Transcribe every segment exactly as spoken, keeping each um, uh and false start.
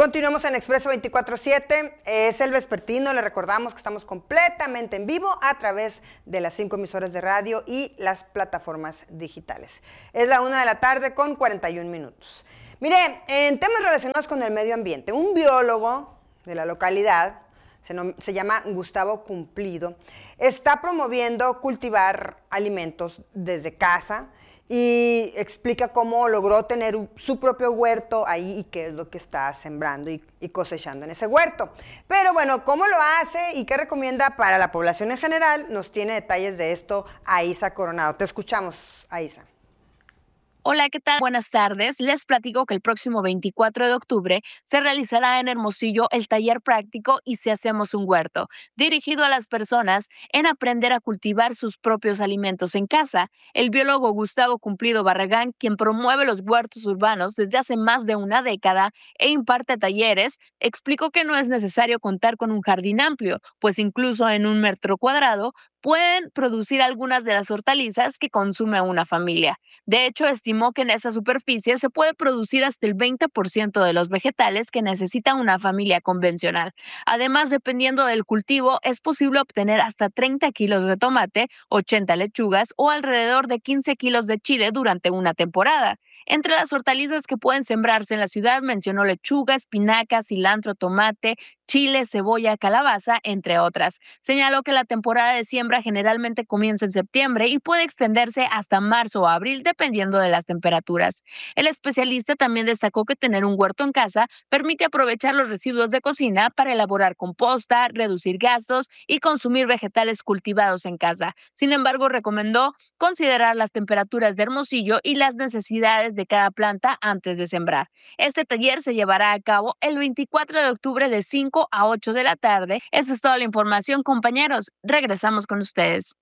Continuamos en Expreso veinticuatro siete, es el vespertino, le recordamos que estamos completamente en vivo a través de las cinco emisoras de radio y las plataformas digitales. Es la una de la tarde con cuarenta y un minutos. Mire, en temas relacionados con el medio ambiente, un biólogo de la localidad, se, nom- se llama Gustavo Cumplido, está promoviendo cultivar alimentos desde casa y explica cómo logró tener su propio huerto ahí y qué es lo que está sembrando y, y cosechando en ese huerto. Pero bueno, cómo lo hace y qué recomienda para la población en general, nos tiene detalles de esto Aisa Coronado. Te escuchamos, Aisa. Hola, ¿qué tal? Buenas tardes. Les platico que el próximo veinticuatro de octubre se realizará en Hermosillo el taller práctico Y si hacemos un huerto, dirigido a las personas en aprender a cultivar sus propios alimentos en casa. El biólogo Gustavo Cumplido Barragán, quien promueve los huertos urbanos desde hace más de una década e imparte talleres, explicó que no es necesario contar con un jardín amplio, pues incluso en un metro cuadrado pueden producir algunas de las hortalizas que consume una familia. De hecho, estimó que en esa superficie se puede producir hasta el veinte por ciento de los vegetales que necesita una familia convencional. Además, dependiendo del cultivo, es posible obtener hasta treinta kilos de tomate, ochenta lechugas o alrededor de quince kilos de chile durante una temporada. Entre las hortalizas que pueden sembrarse en la ciudad mencionó lechuga, espinaca, cilantro, tomate, chile, cebolla, calabaza, entre otras. Señaló que la temporada de siembra generalmente comienza en septiembre y puede extenderse hasta marzo o abril dependiendo de las temperaturas. El especialista también destacó que tener un huerto en casa permite aprovechar los residuos de cocina para elaborar composta, reducir gastos y consumir vegetales cultivados en casa. Sin embargo, recomendó considerar las temperaturas de Hermosillo y las necesidades de cada planta antes de sembrar. Este taller se llevará a cabo el veinticuatro de octubre de cinco a ocho de la tarde. Esta es toda la información, compañeros. Regresamos con ustedes.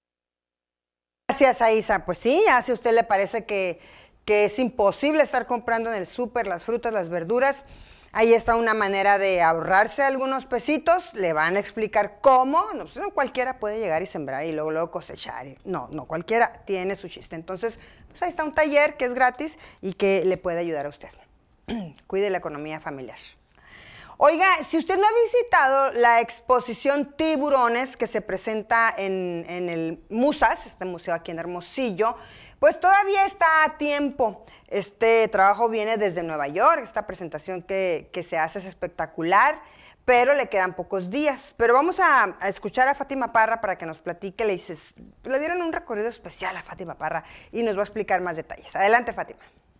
Gracias, Aisa. Pues sí, ya si a usted le parece que, que es imposible estar comprando en el súper las frutas, las verduras, ahí está una manera de ahorrarse algunos pesitos. Le van a explicar cómo. No, pues no cualquiera puede llegar y sembrar y luego, luego cosechar. No, no cualquiera tiene su chiste. Entonces, pues ahí está un taller que es gratis y que le puede ayudar a usted. Cuide la economía familiar. Oiga, si usted no ha visitado la exposición Tiburones que se presenta en, en el Musas, este museo aquí en Hermosillo, pues todavía está a tiempo. Este trabajo viene desde Nueva York, esta presentación que, que se hace es espectacular, pero le quedan pocos días. Pero vamos a, a escuchar a Fátima Parra para que nos platique. Le, dices, le dieron un recorrido especial a Fátima Parra y nos va a explicar más detalles. Adelante, Fátima.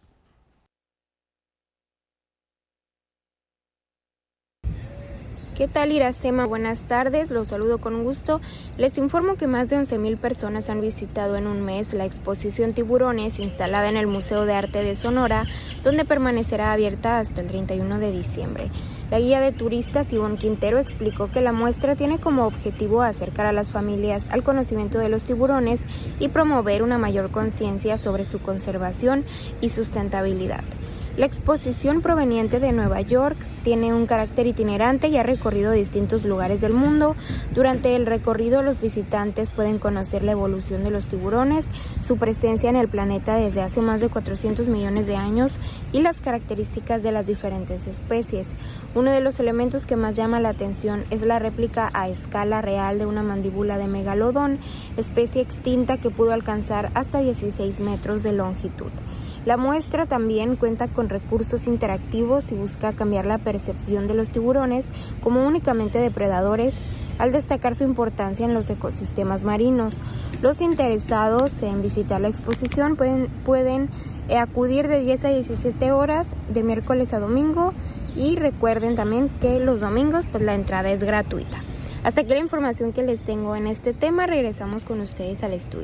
¿Qué tal, Iracema? Buenas tardes, los saludo con gusto. Les informo que más de once mil personas han visitado en un mes la exposición Tiburones instalada en el Museo de Arte de Sonora, donde permanecerá abierta hasta el treinta y uno de diciembre. La guía de turistas Ivonne Quintero explicó que la muestra tiene como objetivo acercar a las familias al conocimiento de los tiburones y promover una mayor conciencia sobre su conservación y sustentabilidad. La exposición proveniente de Nueva York tiene un carácter itinerante y ha recorrido distintos lugares del mundo. Durante el recorrido, los visitantes pueden conocer la evolución de los tiburones, su presencia en el planeta desde hace más de cuatrocientos millones de años y las características de las diferentes especies. Uno de los elementos que más llama la atención es la réplica a escala real de una mandíbula de megalodón, especie extinta que pudo alcanzar hasta dieciséis metros de longitud. La muestra también cuenta con recursos interactivos y busca cambiar la percepción de los tiburones como únicamente depredadores, al destacar su importancia en los ecosistemas marinos. Los interesados en visitar la exposición pueden, pueden eh, acudir de diez a diecisiete horas de miércoles a domingo, y recuerden también que los domingos pues la entrada es gratuita. Hasta aquí la información que les tengo en este tema. Regresamos con ustedes al estudio.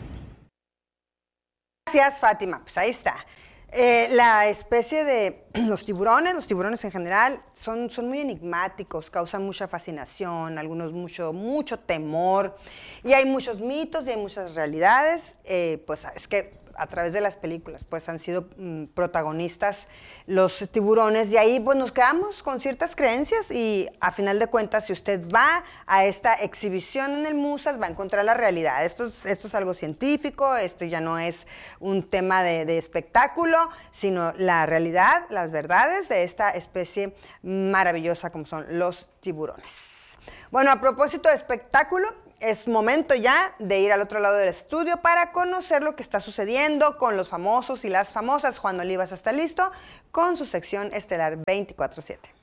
Gracias, Fátima. Pues ahí está. Eh, la especie de los tiburones, los tiburones en general, son, son muy enigmáticos, causan mucha fascinación, algunos mucho, mucho temor, y hay muchos mitos y hay muchas realidades. Eh, pues es que a través de las películas, pues han sido mm, protagonistas los tiburones, y ahí pues nos quedamos con ciertas creencias, y a final de cuentas, si usted va a esta exhibición en el Musas, va a encontrar la realidad. Esto es, esto es algo científico, esto ya no es un tema de, de espectáculo, sino la realidad, las verdades de esta especie maravillosa como son los tiburones. Bueno, a propósito de espectáculo, es momento ya de ir al otro lado del estudio para conocer lo que está sucediendo con los famosos y las famosas. Juan Olivas está listo con su sección estelar veinticuatro siete.